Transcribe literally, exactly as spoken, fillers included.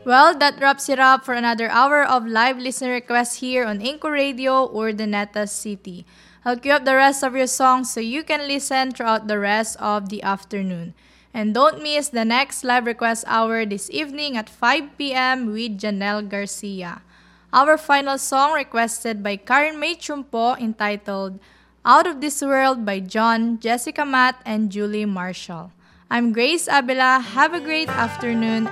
Well, that wraps it up for another hour of live listener requests here on Inco Radio or the Neta City. I'll queue up the rest of your songs so you can listen throughout the rest of the afternoon. And don't miss the next live request hour this evening at five p.m. with Janelle Garcia. Our final song requested by Karen May Chumpo entitled Out of This World by John, Jessica Matt, and Julie Marshall. I'm Grace Abela. Have a great afternoon